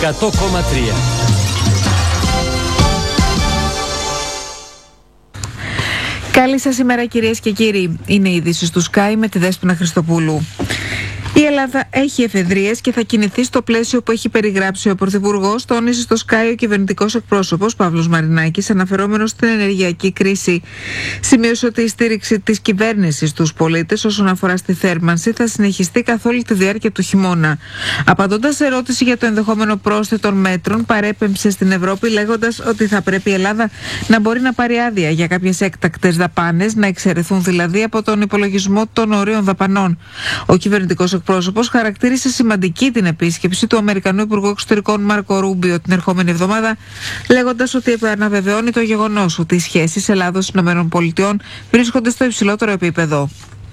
100,3. Καλή σας ημέρα, κυρίες και κύριοι. Είναι οι ειδήσεις του Sky με τη Δέσποινα Χριστοπούλου. Η Ελλάδα έχει εφεδρείες και θα κινηθεί στο πλαίσιο που έχει περιγράψει ο Πρωθυπουργός, τόνισε στο Sky ο κυβερνητικός εκπρόσωπος Παύλος Μαρινάκης, αναφερόμενος στην ενεργειακή κρίση. Σημείωσε ότι η στήριξη της κυβέρνησης στους πολίτες όσον αφορά στη θέρμανση θα συνεχιστεί καθ' όλη τη διάρκεια του χειμώνα. Απαντώντας σε ερώτηση για το ενδεχόμενο πρόσθετων μέτρων, παρέπεμψε στην Ευρώπη λέγοντας ότι θα πρέπει η Ελλάδα να μπορεί να πάρει άδεια για κάποιες έκτακτες δαπάνες, να εξαιρεθούν δηλαδή από τον υπολογισμό των ορίων δαπανών. Ο κυβερνητικός εκπρόσωπος χαρακτήρισε σημαντική την επίσκεψη του Αμερικανού Υπουργού Εξωτερικών Μάρκο Ρούμπιο την ερχόμενη εβδομάδα, λέγοντας ότι επαναβεβαιώνει το γεγονός ότι οι σχέσεις Ελλάδος-ΗΠΑ βρίσκονται στο υψηλότερο επίπεδο.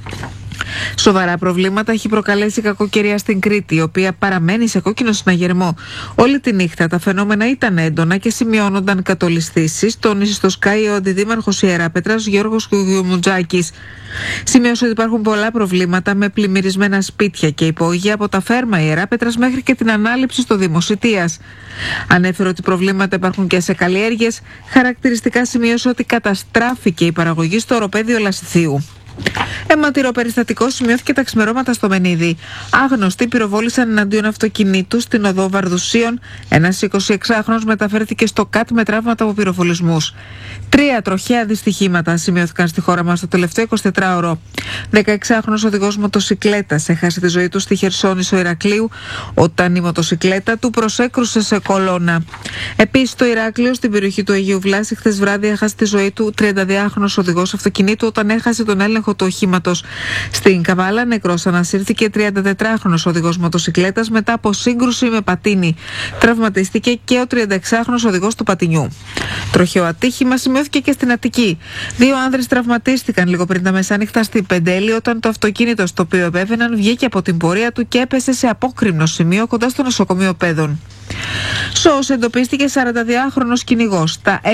Σοβαρά προβλήματα έχει προκαλέσει η κακοκαιρία στην Κρήτη, η οποία παραμένει σε κόκκινο συναγερμό. Όλη τη νύχτα τα φαινόμενα ήταν έντονα και σημειώνονταν κατολισθήσεις, τόνισε στο Sky ο αντιδήμαρχος Ιεράπετρας Γιώργος Κουγιουμουτζάκης. Σημείωσε ότι υπάρχουν πολλά προβλήματα με πλημμυρισμένα σπίτια και υπόγεια από τα φέρμα Ιεράπετρας μέχρι και την ανάληψη στο Δήμο Σιτίας. Ανέφερε ότι προβλήματα υπάρχουν και σε καλλιέργειες. Χαρακτηριστικά σημείωσε ότι καταστράφηκε η παραγωγή στο οροπέδιο Λασιθίου. Αιματηρό περιστατικό σημειώθηκε τα ξημερώματα στο Μενίδη. Άγνωστοι πυροβόλησαν εναντίον αυτοκινήτου στην οδό Βαρδουσίων. Ένας 26χρονος μεταφέρθηκε στο ΚΑΤ με τραύματα από πυροβολισμούς. 3 τροχαία δυστυχήματα σημειώθηκαν στη χώρα μας το τελευταίο 24ωρο. 16χρονος οδηγός μοτοσικλέτας έχασε τη ζωή του στη Χερσόνησο Ηρακλείου όταν η μοτοσικλέτα του προσέκρουσε σε κολόνα. Επίσης, στο Ηράκλειο, στην περιοχή του Αγίου Βλάση, χθες βράδυ έχασε τη ζωή του 32χρονος οδηγός αυτοκινήτου όταν έχασε τον έλεγχο του οχήματος. Στην Καβάλα, νεκρός ανασύρθηκε 34χρονος οδηγός μοτοσικλέτας μετά από σύγκρουση με πατίνι. Τραυματίστηκε και ο 36χρονος οδηγός του πατινιού. Τροχαίο ατύχημα σημειώθηκε και στην Αττική. 2 άνδρες τραυματίστηκαν λίγο πριν τα μεσάνυχτα στην Πεντέλη όταν το αυτοκίνητο στο οποίο επέβαιναν βγήκε από την πορεία του και έπεσε σε απόκρημνο σημείο κοντά στο νοσοκομείο Πέδων. Σώος εντοπίστηκε 42χρονος κυνηγός. Τα